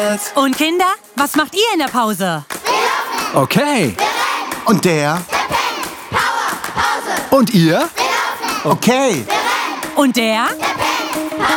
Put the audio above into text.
Pause. Und Kinder, was macht ihr in der Pause? Okay. Und der? Und ihr? Okay. Und der?